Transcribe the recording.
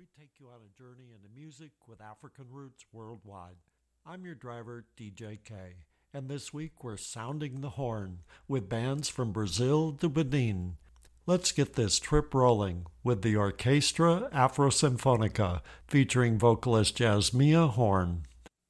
we take you on a journey into music with African roots worldwide. I'm your driver, DJ K, and this week we're sounding the horn with bands from Brazil to Benin. Let's get this trip rolling with the Orquestra Afro Sinfonica featuring vocalist Jasmia Horn.